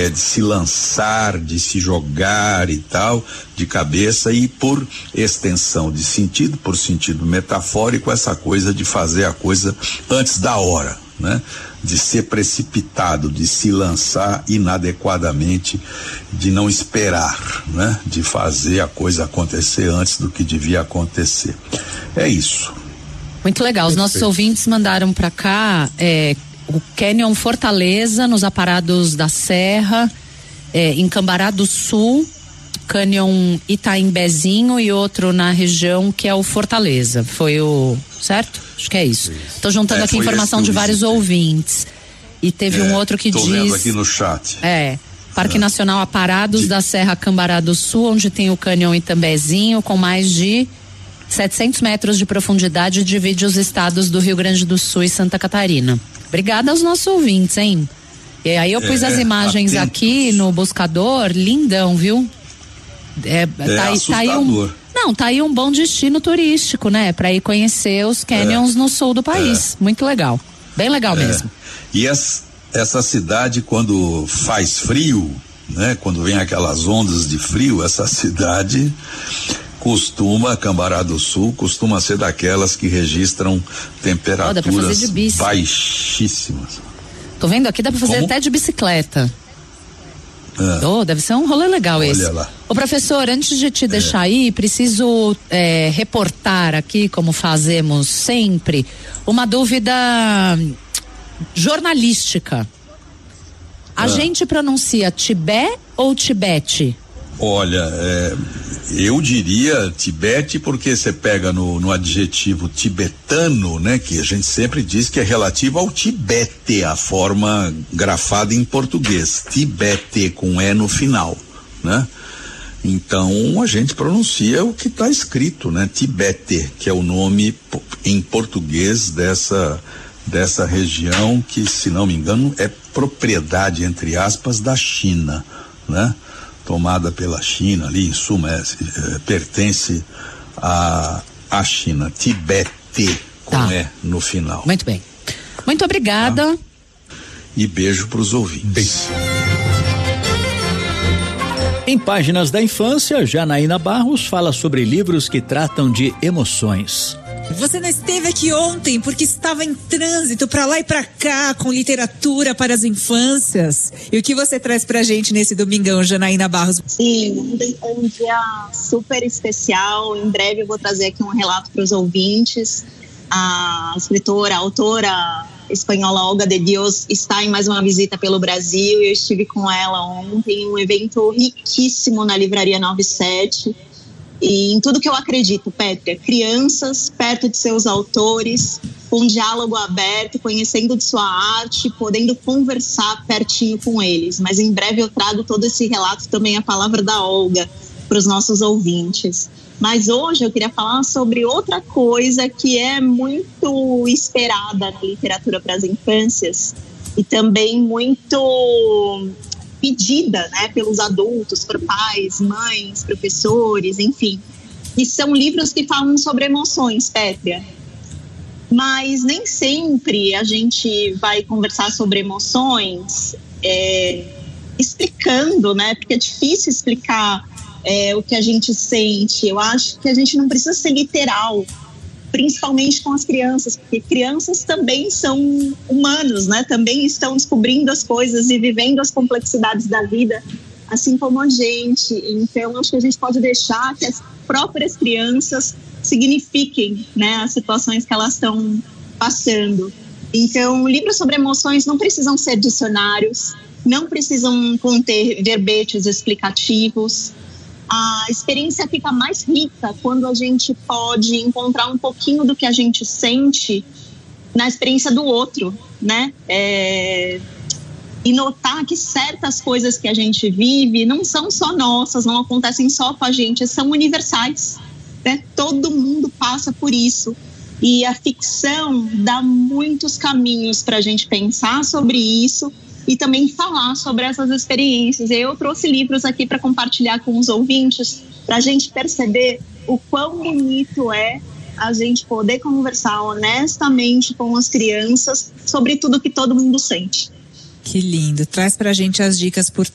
de se lançar, de se jogar e tal, de cabeça, e por extensão de sentido, por sentido metafórico, essa coisa de fazer a coisa antes da hora, né? De ser precipitado, de se lançar inadequadamente, de não esperar, né? De fazer a coisa acontecer antes do que devia acontecer. É isso. Muito legal. Os nossos ouvintes mandaram para cá o Canyon Fortaleza, nos Aparados da Serra, em Cambará do Sul, Canyon Itaimbezinho e outro na região que é o Fortaleza. Foi o... certo? Acho que é isso. Estou juntando aqui informação de vários ouvintes. E teve um outro que diz... Estou vendo aqui no chat. Parque Nacional Aparados da Serra Cambará do Sul, onde tem o Canyon Itambezinho, com mais de 700 metros de profundidade, divide os estados do Rio Grande do Sul e Santa Catarina. Obrigada aos nossos ouvintes, hein? E aí eu pus as imagens aqui no buscador, lindão, viu? Tá aí um bom destino turístico, né? Pra ir conhecer os canyons no sul do país. Muito legal. Bem legal mesmo. E essa cidade, quando faz frio, né? Quando vem aquelas ondas de frio, essa cidade Cambará do Sul costuma ser daquelas que registram temperaturas baixíssimas. Tô vendo aqui, dá pra fazer até de bicicleta. Deve ser um rolê legal esse. Olha lá. Ô professor, antes de te deixar aí, preciso reportar aqui, como fazemos sempre, uma dúvida jornalística. A gente pronuncia Tibete ou Tibete? Olha, eu diria Tibete, porque você pega no adjetivo tibetano, né? Que a gente sempre diz que é relativo ao Tibete, a forma grafada em português, Tibete com E no final, né? Então a gente pronuncia o que está escrito, né? Tibete, que é o nome em português dessa região que, se não me engano, é propriedade, entre aspas, da China, né? Tomada pela China ali, em suma, pertence à China. Tibete, com E no final. Muito bem. Muito obrigada. E beijo para os ouvintes. Em Páginas da Infância, Janaína Barros fala sobre livros que tratam de emoções. Você não esteve aqui ontem porque estava em trânsito para lá e para cá com literatura para as infâncias. E o que você traz pra gente nesse domingão, Janaína Barros? Sim, um dia super especial. Em breve eu vou trazer aqui um relato para os ouvintes. A escritora, a autora espanhola Olga de Dios está em mais uma visita pelo Brasil e eu estive com ela ontem, um evento riquíssimo na Livraria 97. E em tudo que eu acredito, Pétria, crianças perto de seus autores, com diálogo aberto, conhecendo de sua arte, podendo conversar pertinho com eles. Mas em breve eu trago todo esse relato, também a palavra da Olga, para os nossos ouvintes. Mas hoje eu queria falar sobre outra coisa que é muito esperada na literatura para as infâncias e também muito pedida, né, pelos adultos, por pais, mães, professores, enfim. E são livros que falam sobre emoções, Pétria. Mas nem sempre a gente vai conversar sobre emoções explicando, né? Porque é difícil explicar o que a gente sente. Eu acho que a gente não precisa ser literal, principalmente com as crianças, porque crianças também são humanos, né? Também estão descobrindo as coisas e vivendo as complexidades da vida, assim como a gente. Então, acho que a gente pode deixar que as próprias crianças signifiquem, né, as situações que elas estão passando. Então, livros sobre emoções não precisam ser dicionários, não precisam conter verbetes explicativos. A experiência fica mais rica quando a gente pode encontrar um pouquinho do que a gente sente na experiência do outro, né? E notar que certas coisas que a gente vive não são só nossas, não acontecem só com a gente, são universais, né? Todo mundo passa por isso. E a ficção dá muitos caminhos para a gente pensar sobre isso e também falar sobre essas experiências. Eu trouxe livros aqui para compartilhar com os ouvintes, para a gente perceber o quão bonito é a gente poder conversar honestamente com as crianças sobre tudo que todo mundo sente. Que lindo. Traz pra gente as dicas, por